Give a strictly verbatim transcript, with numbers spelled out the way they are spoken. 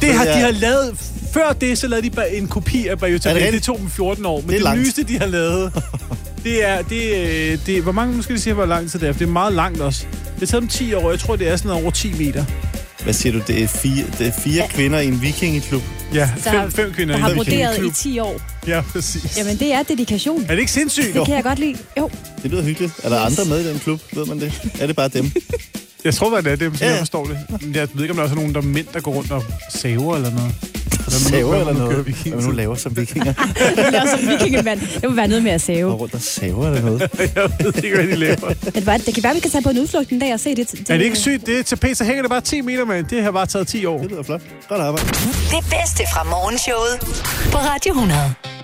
det har, de har lavet... Før det, så lavede de bare en kopi af Bayeux Tapet. Det, det tog dem fjorten år. Men det, det nyeste, de har lavet, det er... Det, det, hvor mange, nu skal vi sige, hvor lang tid det er. Det er meget langt også. Det har taget dem ti år. Jeg tror, det er sådan over ti meter. Hvad siger du? Det er fire, det er fire ja. kvinder i en vikingeklub? Ja, fem, fem kvinder der i en har broderet i ti år. Ja, præcis. Jamen, det er dedikation. Er det ikke sindssygt? Det kan jeg godt lide. Jo. Det lyder hyggeligt. Er der yes. andre med i den klub? Ved man det? Er det bare dem? Jeg tror, at det er dem, så ja. jeg forstår det. Jeg ved ikke, om der også er nogen, der er mænd, der går rundt og saver eller noget. Saver eller noget? Hvad man nu laver som vikinger? Jeg laver som vikingemand. Det må være noget med at save. Og rundt og saver eller noget? Jeg ved ikke, hvad de laver. Det kan være, vi kan tage på en udflugt en dag og se det. det er det ikke sygt? Det er tapet, så hænger det bare ti meter, med. Det har bare taget ti år. Det lyder flot. Godt arbejde. Det bedste fra morgenshowet på Radio hundrede.